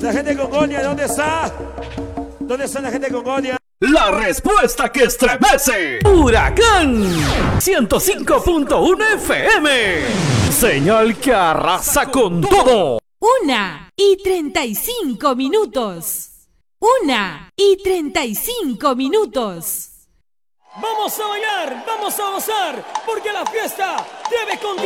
La gente de Congonia, ¿dónde está? ¿Dónde está la gente de Congonia? La respuesta que estremece. Huracán 105.1 FM. Señal que arrasa con todo. 1:35. 1:35. Vamos a bailar, vamos a gozar, porque la fiesta debe continuar.